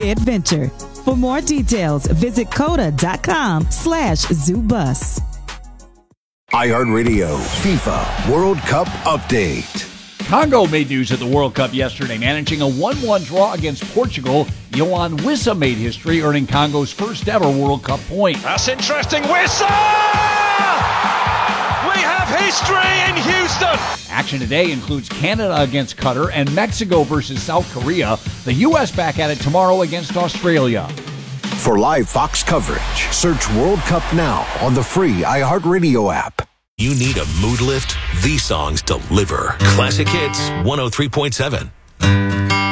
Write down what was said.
Enjoy adventure. For more details, visit coda.com/zoobus. iHeartRadio FIFA World Cup Update. Congo made news at the World Cup yesterday, managing a 1-1 draw against Portugal. Yohan Wissa made history, earning Congo's first ever World Cup point. That's interesting. Wissa! We have history in Houston. Action today includes Canada against Qatar and Mexico versus South Korea. The U.S. back at it tomorrow against Australia. For live Fox coverage, search World Cup now on the free iHeartRadio app. You need a mood lift? These songs deliver. Classic Hits 103.7.